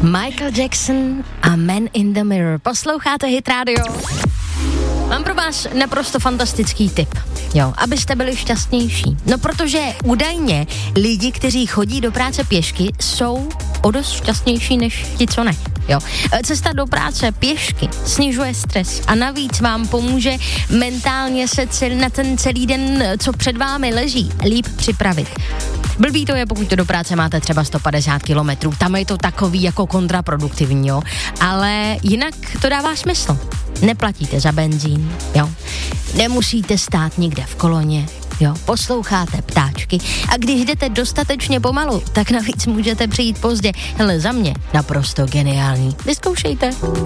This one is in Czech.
Michael Jackson a Man in the Mirror. Posloucháte Hit Radio? Mám pro vás naprosto fantastický tip, jo, abyste byli šťastnější. No protože údajně lidi, kteří chodí do práce pěšky, jsou o dost šťastnější než ti, co ne. Jo. Cesta do práce pěšky snižuje stres a navíc vám pomůže mentálně se na ten celý den, co před vámi leží, líp připravit. Blbý to je, pokud to do práce máte třeba 150 kilometrů, tam je to takový jako kontraproduktivní, jo, ale jinak to dává smysl. Neplatíte za benzín, jo, nemusíte stát nikde v koloně, jo, posloucháte ptáčky a když jdete dostatečně pomalu, tak navíc můžete přijít pozdě. Hele, za mě naprosto geniální. Vyzkoušejte.